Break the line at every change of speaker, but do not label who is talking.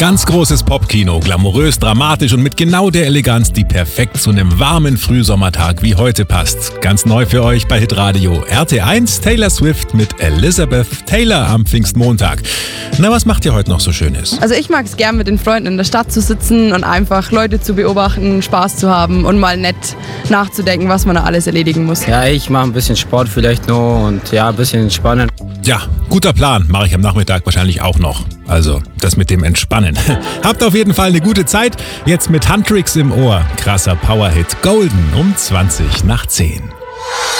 Ganz großes Popkino, glamourös, dramatisch und mit genau der Eleganz, die perfekt zu einem warmen Frühsommertag wie heute passt. Ganz neu für euch bei Hitradio RT1, Taylor Swift mit Elizabeth Taylor am Pfingstmontag. Na, was macht ihr heute noch so Schönes?
Also ich mag es gern, mit den Freunden in der Stadt zu sitzen und einfach Leute zu beobachten, Spaß zu haben und mal nett nachzudenken, was man da alles erledigen muss.
Ja, ich mache ein bisschen Sport vielleicht noch und ja, ein bisschen entspannen.
Ja, guter Plan, mache ich am Nachmittag wahrscheinlich auch noch. Also, das mit dem Entspannen. Habt auf jeden Fall eine gute Zeit. Jetzt mit Huntrix im Ohr. Krasser Powerhit Golden um 20 nach 10.